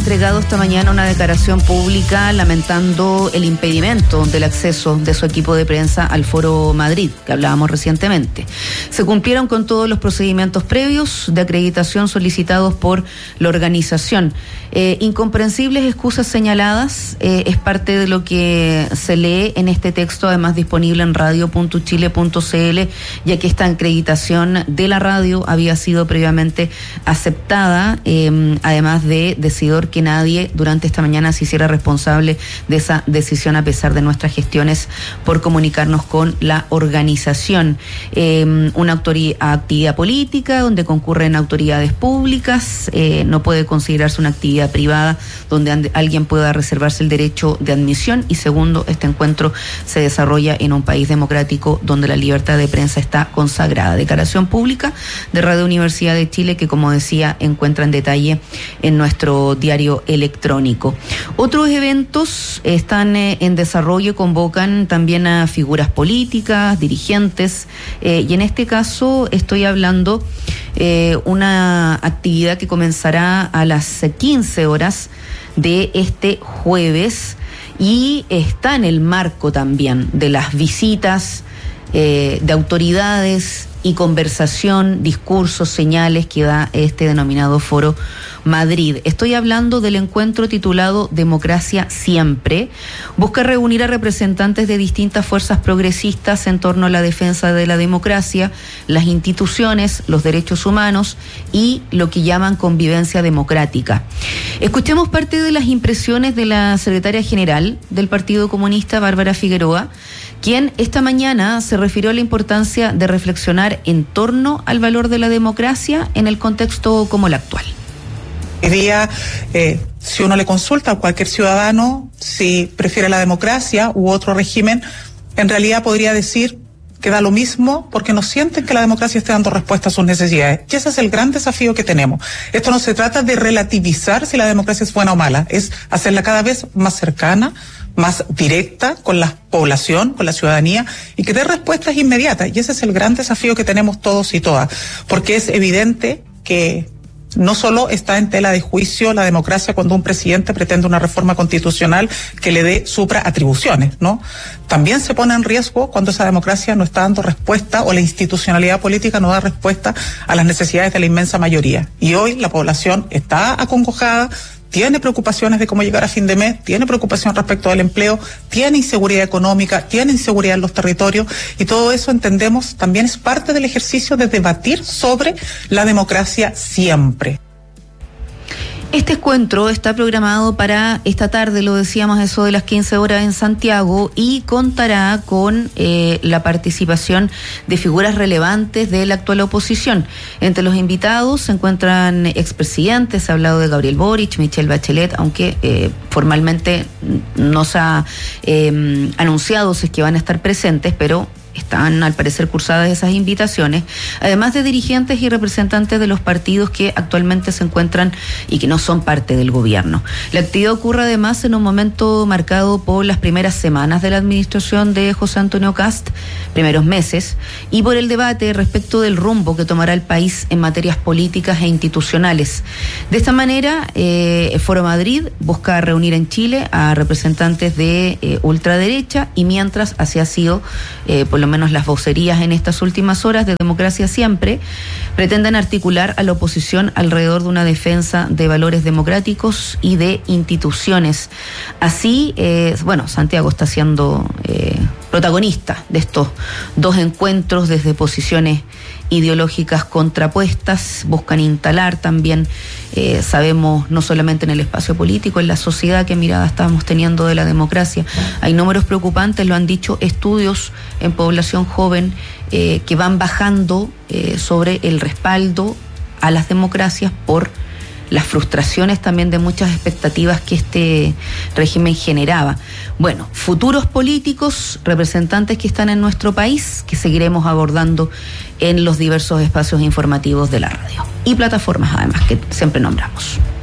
entregado esta mañana una declaración pública lamentando el impedimento del acceso de su equipo de prensa al Foro Madrid, que hablábamos recientemente. Se cumplieron con todos los procedimientos previos de acreditación solicitados por la organización. Incomprensibles excusas señaladas es parte de lo que se lee en este texto, además disponible en radio.chile.cl, ya que esta acreditación de la radio había sido previamente aceptada, además de decidor que nadie durante esta mañana se hiciera responsable de esa decisión a pesar de nuestras gestiones por comunicarnos con la organización. Una actividad política donde concurren autoridades públicas, no puede considerarse una actividad privada donde alguien pueda reservarse el derecho de admisión, y segundo, este encuentro se desarrolla en un país democrático donde la libertad de prensa está consagrada. Declaración pública de Radio Universidad de Chile que, como decía, encuentra en detalle en nuestro diario electrónico. Otros eventos están en desarrollo y convocan también a figuras políticas, dirigentes, y en este caso estoy hablando una actividad que comenzará a las 15 horas de este jueves y está en el marco también de las visitas de autoridades y conversación, discursos, señales que da este denominado Foro Madrid. Estoy hablando del encuentro titulado Democracia Siempre. Busca reunir a representantes de distintas fuerzas progresistas en torno a la defensa de la democracia, las instituciones, los derechos humanos y lo que llaman convivencia democrática. Escuchemos parte de las impresiones de la secretaria general del Partido Comunista, Bárbara Figueroa, quien esta mañana se refirió a la importancia de reflexionar en torno al valor de la democracia en el contexto como el actual. Hoy día, si uno le consulta a cualquier ciudadano si prefiere la democracia u otro régimen, en realidad podría decir que da lo mismo porque no sienten que la democracia esté dando respuesta a sus necesidades. Y ese es el gran desafío que tenemos. Esto no se trata de relativizar si la democracia es buena o mala, es hacerla cada vez más cercana, más directa con la población, con la ciudadanía, y que dé respuestas inmediatas. Y ese es el gran desafío que tenemos todos y todas, porque es evidente que no solo está en tela de juicio la democracia cuando un presidente pretende una reforma constitucional que le dé supraatribuciones, ¿no? También se pone en riesgo cuando esa democracia no está dando respuesta o la institucionalidad política no da respuesta a las necesidades de la inmensa mayoría. Y hoy la población está acongojada, tiene preocupaciones de cómo llegar a fin de mes, tiene preocupación respecto al empleo, tiene inseguridad económica, tiene inseguridad en los territorios, y todo eso, entendemos, también es parte del ejercicio de debatir sobre la democracia siempre. Este encuentro está programado para esta tarde, lo decíamos, eso de las 15 horas en Santiago, y contará con la participación de figuras relevantes de la actual oposición. Entre los invitados se encuentran expresidentes, se ha hablado de Gabriel Boric, Michelle Bachelet, aunque formalmente no se ha anunciado si es que van a estar presentes, pero están al parecer cursadas esas invitaciones, además de dirigentes y representantes de los partidos que actualmente se encuentran y que no son parte del gobierno. La actividad ocurre además en un momento marcado por las primeras semanas de la administración de José Antonio Kast, primeros meses, y por el debate respecto del rumbo que tomará el país en materias políticas e institucionales. De esta manera, Foro Madrid busca reunir en Chile a representantes de ultraderecha, y mientras así ha sido, por lo menos las vocerías en estas últimas horas de Democracia Siempre, pretenden articular a la oposición alrededor de una defensa de valores democráticos y de instituciones. Así, Santiago está siendo protagonista de estos dos encuentros desde posiciones ideológicas contrapuestas, buscan instalar también, sabemos, no solamente en el espacio político, en la sociedad, qué mirada estamos teniendo de la democracia. Hay números preocupantes, lo han dicho estudios en población joven, que van bajando sobre el respaldo a las democracias por las frustraciones también de muchas expectativas que este régimen generaba. Bueno, futuros políticos, representantes que están en nuestro país, que seguiremos abordando en los diversos espacios informativos de la radio y plataformas además que siempre nombramos.